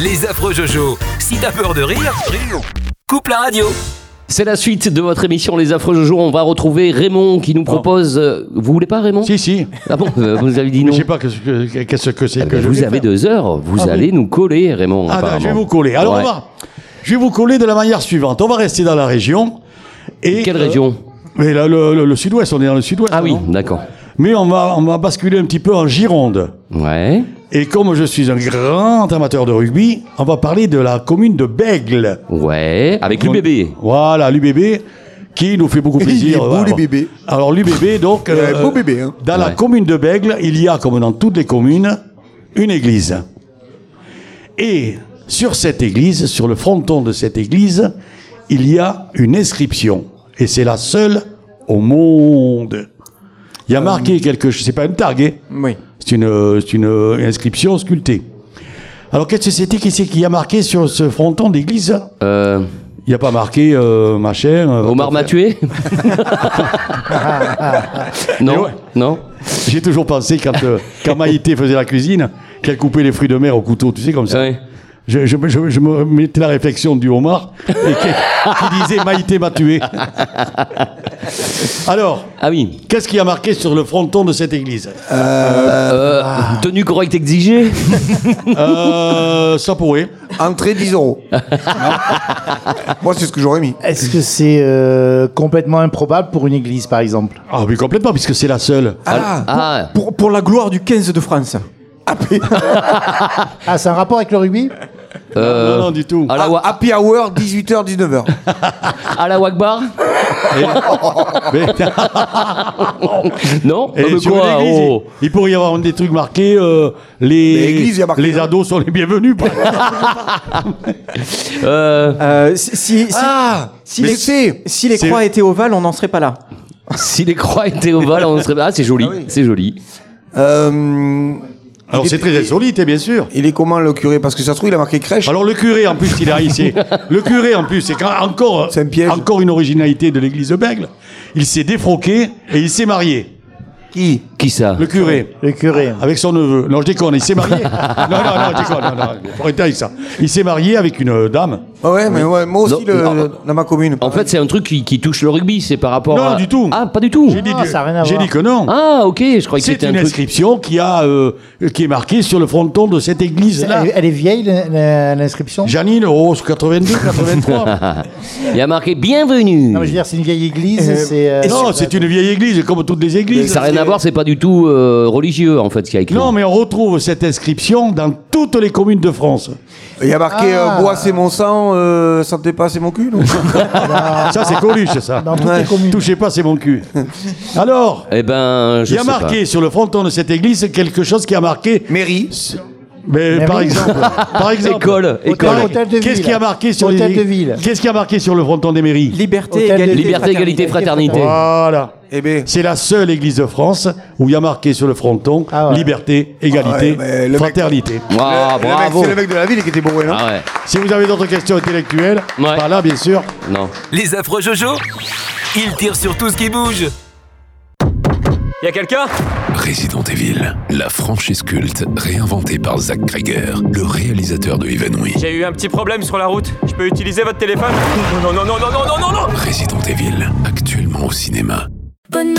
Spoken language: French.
Les affreux Jojo. Si t'as peur de rire, coupe la radio. C'est la suite de votre émission Les Affreux Jojo. On va retrouver Raymond qui nous propose... Vous voulez pas, Raymond ? Si. Ah bon, vous avez dit non. Je sais pas qu'est-ce que c'est que je vous vais avez faire. 2 heures. Vous allez nous coller, Raymond. Je vais vous coller. Alors, Ouais. je vais vous coller de la manière suivante. On va rester dans la région. Et, Quelle région ? Mais là, le sud-ouest, on est dans le sud-ouest. Ah oui, non d'accord. Mais on va basculer un petit peu en Gironde. Ouais. Et comme je suis un grand amateur de rugby, on va parler de la commune de Bègle. Ouais, avec l'UBB. Voilà, l'UBB, qui nous fait beaucoup plaisir. Il est beau, l'UBB. Alors l'UBB, donc, beau bébé. Hein. dans la commune de Bègle, il y a, comme dans toutes les communes, une église. Et sur cette église, sur le fronton de cette église, il y a une inscription. Et c'est la seule au monde. Il y a marqué quelque chose, c'est pas une tag, hein. Oui. C'est une inscription sculptée. Alors, qu'est-ce que c'était qui y a marqué sur ce fronton d'église ? Il n'y a pas marqué machin. Omar m'a tué. Non, ouais. non. J'ai toujours pensé quand Maïté faisait la cuisine, qu'elle coupait les fruits de mer au couteau, tu sais, comme ça. Ouais. Je me mettais la réflexion du homard et qui disait Maïté m'a tué. Alors, Ah oui. qu'est-ce qui a marqué sur le fronton de cette église ? Tenue correcte exigée. Ça pourrait. Entrée 10 €. Moi, c'est ce que j'aurais mis. Est-ce que c'est complètement improbable pour une église, par exemple ? Ah oui, complètement, puisque c'est la seule. Ah, Pour la gloire du 15 de France. Ah, c'est un rapport avec le rugby ? Non, du tout. Happy hour, 18h, 19h. à la Wagbar. Mais- Non. Et Mais sur quoi, l'église, oh. il pourrait y avoir des trucs marqués. l'église, il y a marqué, les non ados sont les bienvenus. par exemple. Si mais les, c'est- si les c'est- croix étaient ovales, on n'en serait pas là. Si les croix étaient ovales, on serait... Ah, c'est joli. Ah oui. C'est joli. Alors c'est très insolite, bien sûr. Il est comment le curé ? Parce que ça se trouve, il a marqué crèche. Alors le curé, en plus, il a ici. Le curé, en plus, c'est C'est un piège. encore une originalité de l'église de Bègle. Il s'est défroqué et il s'est marié. Qui ? Qui ça ? Le curé. Le curé. Avec son neveu. Non, je déconne, il s'est marié. non, je déconne. Non, faut arrêter avec ça. Il s'est marié avec une dame. Ouais, mais ouais, moi aussi, Non, dans ma commune. En fait, c'est un truc qui touche le rugby. C'est par rapport Non, à... du tout. Ah, pas du tout. J'ai dit, Ah, ça a rien à j'ai voir. dit que non. Ah, ok. Je croyais que C'est c'était une un truc... inscription qui est marquée sur le fronton de cette église-là. Elle est vieille, l'inscription ? Janine, 82, 83. Il y a marqué bienvenue. Non, mais je veux dire, c'est une vieille église. c'est, Non, c'est une vieille église, comme toutes les églises. Ça n'a rien à voir. C'est pas du tout religieux, en fait, ce qu'il y a écrit. Non, mais on retrouve cette inscription dans toutes les communes de France. Il y a marqué bois, c'est mon sang, sentez pas, c'est mon cul. Non Ça, c'est Coluche, ça. Dans toutes les communes. Touchez pas, c'est mon cul. Alors, Eh ben, je il y a sais marqué sur le fronton de cette église quelque chose qui a marqué. Mairie. Mais par oui. exemple, École. Hôtel de ville. Qu'est-ce qui a marqué sur Hôtel de ville. Qu'est-ce qui a marqué sur le fronton des mairies? Liberté, Hôtel de égalité, Liberté, égalité, fraternité. Voilà. Eh ben. C'est la seule église de France où il y a marqué sur le fronton Ah ouais. liberté, égalité, Ouais, mais le mec- fraternité. Ah, Le mec, bravo. c'est le mec de la ville qui était bourré, non Ah ouais. Si vous avez d'autres questions intellectuelles, Ouais. par là, bien sûr. Non. Les affreux Jojo, ils tirent sur tout ce qui bouge. Y'a quelqu'un ? Resident Evil, la franchise culte réinventée par Zack Cregger, le réalisateur de Evenwy. J'ai eu un petit problème sur la route. Je peux utiliser votre téléphone ? Non, non, non, non, non, non, non, non, non. Resident Evil, actuellement au cinéma. Bonne